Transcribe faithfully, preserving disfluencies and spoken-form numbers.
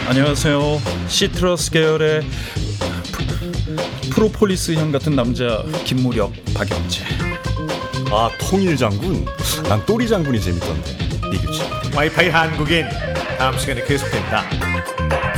안녕하세요. 시트러스 계열의 프, 프로폴리스 향 같은 남자 김무력 박영재. 아, 통일 장군? 난 또리 장군이 재밌던데. 이규진. 와이파이 한국인 다음 시간에 계속됩니다.